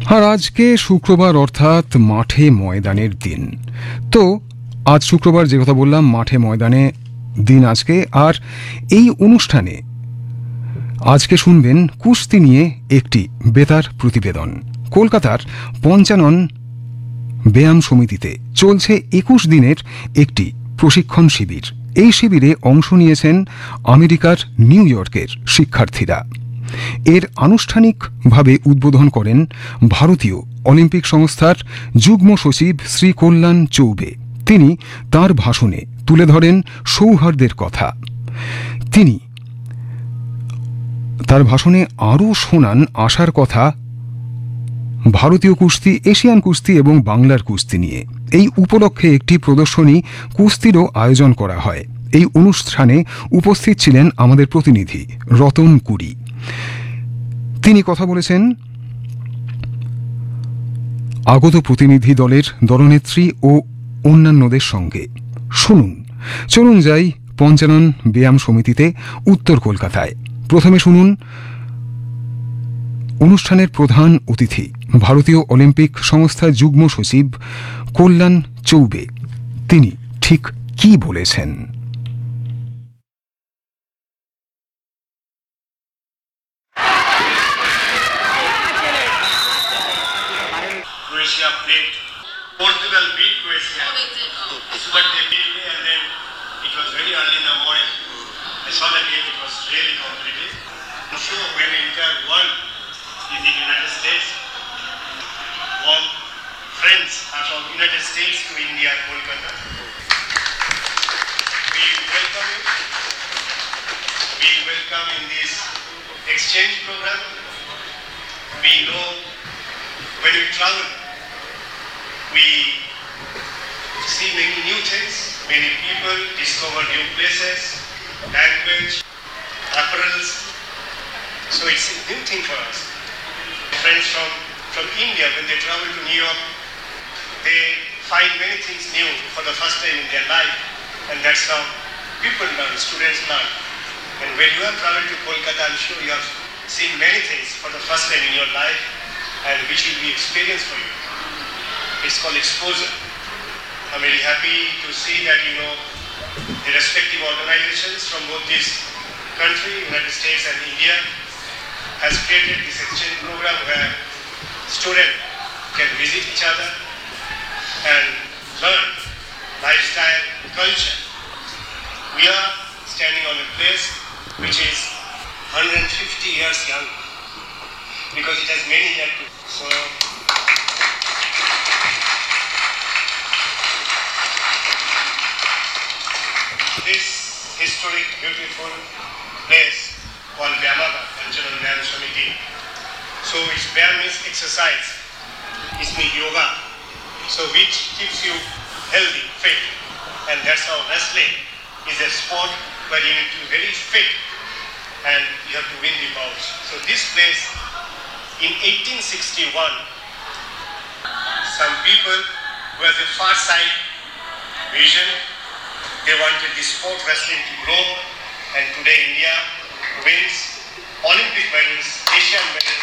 আর আজকে শুক্রবার, অর্থাৎ মাঠে ময়দানের দিন। তো আজ শুক্রবার, যে কথা বললাম, মাঠে ময়দানে দিন আজকে। আর এই অনুষ্ঠানে আজকে শুনবেন কুস্তি নিয়ে একটি বেতার প্রতিবেদন। কলকাতার পঞ্চানন ব্যায়াম সমিতিতে চলছে 21 দিনের একটি প্রশিক্ষণ শিবির। এই শিবিরে অংশ নিয়েছেন আমেরিকার নিউ ইয়র্কের শিক্ষার্থীরা। এর আনুষ্ঠানিকভাবে উদ্বোধন করেন ভারতীয় অলিম্পিক সংস্থার যুগ্ম সচিব শ্রী কল্যাণ চৌবে। তিনি তার ভাষণে তুলে ধরেন সৌহার্দ্যের কথা। তিনি তার ভাষণে আরও শোনান আশার কথা ভারতীয় কুস্তি, এশিয়ান কুস্তি এবং বাংলার কুস্তি নিয়ে। এই উপলক্ষে একটি প্রদর্শনী কুস্তিরও আয়োজন করা হয়। এই অনুষ্ঠানে উপস্থিত ছিলেন আমাদের প্রতিনিধি রতন কুরি। তিনি কথা বলেছেন আগত প্রতিনিধি দলের দলনেত্রী ও অন্যান্যদের সঙ্গে। চলুন যাই পঞ্চানন ব্যায়াম সমিতিতে, উত্তর কলকাতায়। প্রথমে শুনুন অনুষ্ঠানের প্রধান অতিথি ভারতীয় অলিম্পিক সংস্থার যুগ্ম সচিব কল্যাণ চৌবে। তিনি ঠিক কি বলেছেন। Croatia played. Portugal beat Croatia, but they beat me, and then it was very early in the morning. I saw the game; it was really competitive. I'm sure when the entire world in the United States, warm friends are from United States to India, Kolkata. We welcome you. We welcome in this exchange program. We know when we travel, we see many new things, many people, discover new places, language, apparels. So it's a new thing for us. Friends from India, when they travel to New York, they find many things new for the first time in their life. And that's how people learn, students learn. And when you have traveled to Kolkata, I'm sure you have seen many things for the first time in your life, and which will be experience for you. It's called exposure. I'm very happy to see that, the respective organizations from both this country, United States and India, has created this exchange program where students can visit each other and learn lifestyle, culture. We are standing on a place which is 150 years young, because it has many years to. So this historic, beautiful place called Vyamaga, Pঞ্চানন Vyam Samiti. So it's Vyam means exercise. It means yoga. So which keeps you healthy, fit. And that's how wrestling is a sport where you need to be very fit and you have to win the bouts. So this place, in 1861, some people who had a far sight vision, they wanted the sport wrestling to grow, and today India wins Olympic medals, Asian medals.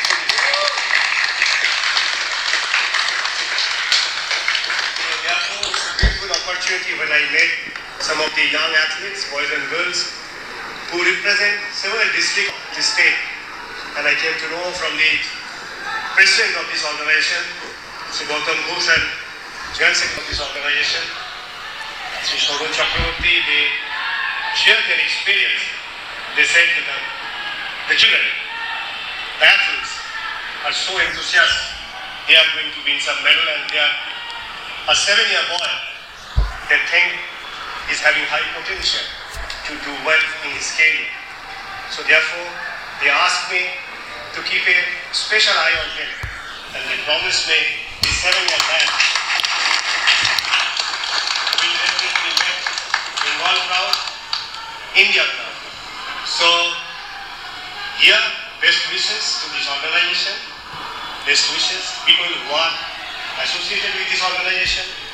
So therefore, it's a beautiful opportunity when I met some of the young athletes, boys and girls, who represent several districts of the state. And I came to know from the president of this organization, Sri Gautam Ghosh, and joint secretary of this organization, Sri Shogun Chakraborty. They shared their experience. They said to them, the children, the athletes, are so enthusiastic. They are going to win some medal, and they are a 7-year boy, they think is having high potential to do well in his career. So therefore, they asked me to keep a special eye on him, and they promised me this 7-year lad will definitely make Bengal proud, India proud. So here, best wishes to this organization, best wishes people who are associated with this organization,